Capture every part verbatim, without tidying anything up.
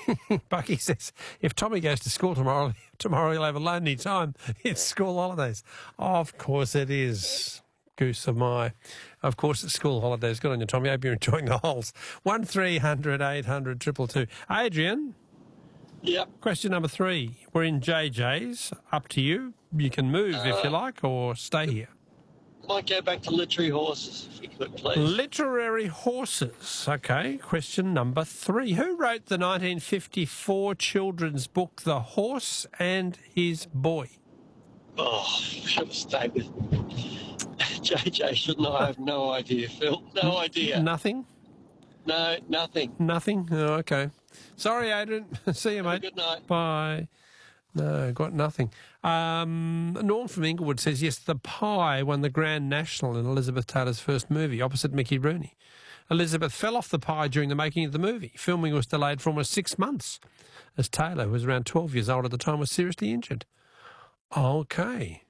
Bucky says, if Tommy goes to school tomorrow, tomorrow he'll have a lonely time. It's school holidays. Of course it is. Goose of my. Of course it's school holidays. Good on you, Tommy. I hope you're enjoying the holes. one three hundred eight hundred two two two. Adrian? Yep. Question number three. We're in J J's. Up to you. You can move uh, if you like or stay here. Might go back to literary horses, if you could, please. Literary horses. Okay. Question number three. Who wrote the nineteen fifty-four children's book The Horse and His Boy? Oh, should have stayed with J J, shouldn't I? I have no idea, Phil. No idea. Nothing? No, nothing. Nothing? Oh, okay. Sorry, Adrian. See you, mate. Good night. Bye. No, got nothing. Um, Norm from Inglewood says, yes, The Pie won the Grand National in Elizabeth Taylor's first movie, opposite Mickey Rooney. Elizabeth fell off the pie during the making of the movie. Filming was delayed for almost six months, as Taylor, who was around twelve years old at the time, was seriously injured. Okay.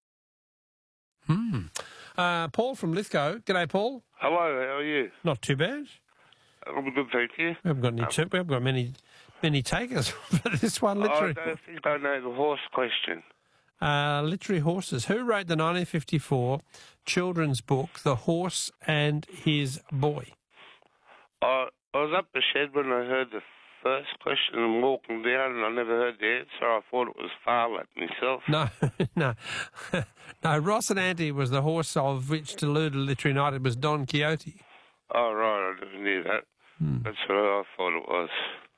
Hmm. Uh, Paul from Lithgow. G'day, Paul. Hello, how are you? Not too bad. I'm good, thank you. We haven't got any. Um, we haven't got many, many takers for this one. Literary. I don't think I know the horse question. Uh, literary horses. Who wrote the nineteen fifty-four children's book The Horse and His Boy? I, I was up the shed when I heard the first question and walking down, and I never heard the answer. I thought it was Farlet myself. No, no, no. Ross and Auntie was the horse of which deluded literary knight. It was Don Quixote. Oh right, I never knew that. Hmm. That's what I thought it was.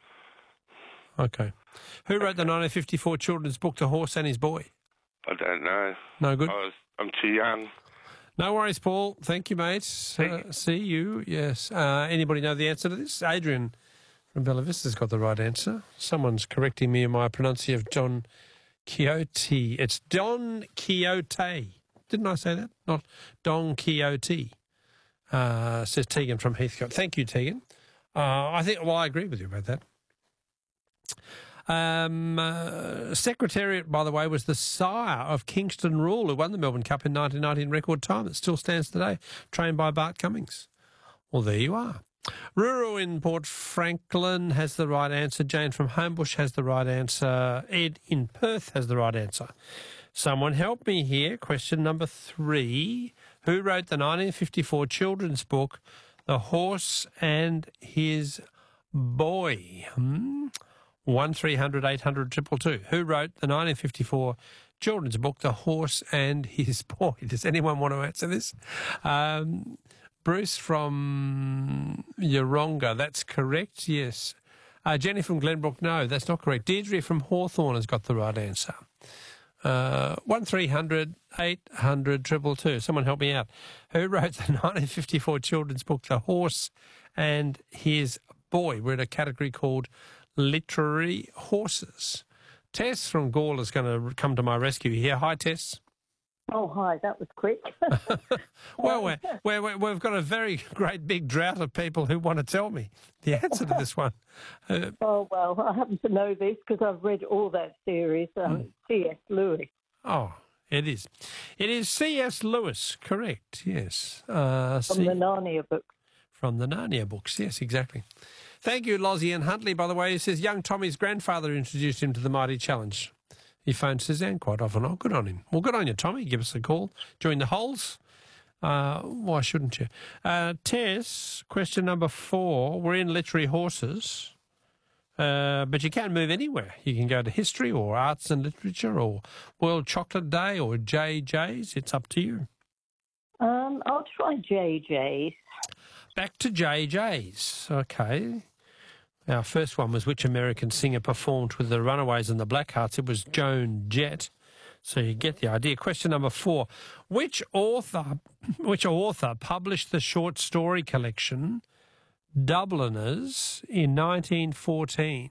Okay. Who wrote the nineteen fifty-four children's book The Horse and His Boy? I don't know. No good? I was, I'm too young. No worries, Paul. Thank you, mate. Thank uh, you. See you, yes. Uh, anybody know the answer to this? Adrian from Bella Vista's got the right answer. Someone's correcting me in my pronunciation of Don Quixote. It's Don Quixote. Didn't I say that? Not Don Quixote, uh, says Tegan from Heathcote. Thank you, Tegan. Uh, I think, well, I agree with you about that. Um, uh, Secretariat, by the way, was the sire of Kingston Rule, who won the Melbourne Cup in nineteen ninety in record time. It still stands today, trained by Bart Cummings. Well, there you are. Ruru in Port Franklin has the right answer. Jane from Homebush has the right answer. Ed in Perth has the right answer. Someone help me here. Question number three. Who wrote the nineteen fifty-four children's book The Horse and His Boy? Hmm? one three hundred eight hundred two two two. Who wrote the nineteen fifty-four children's book The Horse and His Boy? Does anyone want to answer this? Um, Bruce from Yeronga, that's correct, yes. Uh, Jenny from Glenbrook, no, that's not correct. Deirdre from Hawthorne has got the right answer. Uh, one three hundred eight hundred two two two. Someone help me out. Who wrote the nineteen fifty-four children's book The Horse and His Boy? We're in a category called Literary Horses. Tess from Gawler is going to come to my rescue here. Hi, Tess. Oh, hi, that was quick. Well, we're, we're, we're, we've got a very great big drought of people who want to tell me the answer to this one. Uh, oh, well, I happen to know this because I've read all that series, um, mm. C S Lewis. Oh, it is. It is C S Lewis, correct, yes. Uh, From C- the Narnia books. From the Narnia books, yes, exactly. Thank you, Lozzie and Huntley, by the way. He says young Tommy's grandfather introduced him to the Mighty Challenge. He phones Suzanne quite often. Oh, good on him. Well, good on you, Tommy. Give us a call during the holes. Uh, why shouldn't you? Uh, Tess, question number four. We're in literary horses, uh, but you can move anywhere. You can go to history or arts and literature or World Chocolate Day or J J's. It's up to you. Um, I'll try J J's. Back to J J's. Okay. Our first one was which American singer performed with the Runaways and the Blackhearts? It was Joan Jett. So you get the idea. Question number four. Which author which author published the short story collection Dubliners in nineteen fourteen?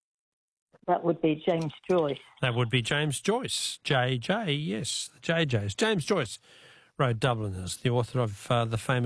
That would be James Joyce. That would be James Joyce. J J, yes, the J J's. James Joyce wrote Dubliners, the author of uh, the famous